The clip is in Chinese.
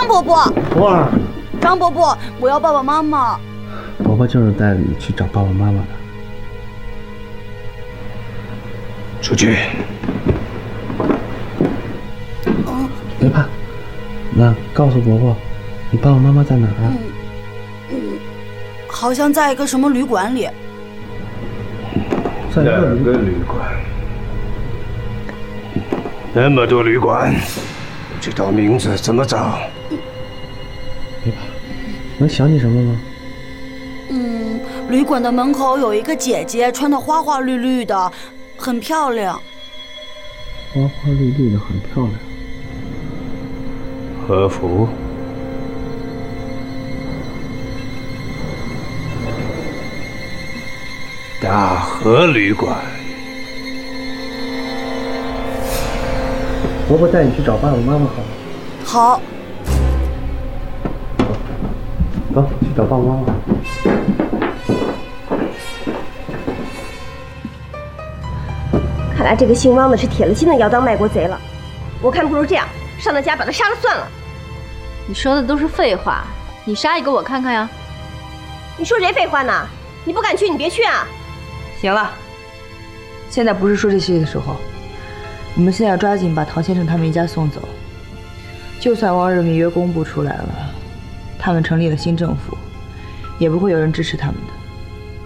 伯伯， 博儿， 张伯伯，我要爸爸妈妈。 伯伯就是带你去找爸爸妈妈的。 出去。 别怕，那告诉伯伯，你爸爸妈妈在哪儿啊？ 好像在一个什么旅馆里。 在哪个旅馆？那么多旅馆，不知道名字怎么找？ 别怕，能想起什么吗？ 旅馆的门口有一个姐姐，穿得花花绿绿的，很漂亮。 花花绿绿的，很漂亮。 和服。大和旅馆。 伯伯带你去找爸爸妈妈好吗？ 好。 走，去找爸爸妈妈。 看来这个姓汪的是铁了心的要当卖国贼了。我看不如这样，上他家把他杀了算了。 你说的都是废话，你杀一个我看看呀。 你说谁废话呢？你不敢去，你别去啊。 行了，现在不是说这些的时候，我们现在要抓紧把陶先生他们一家送走。就算汪日密约公布出来了，他们成立了新政府，也不会有人支持他们的。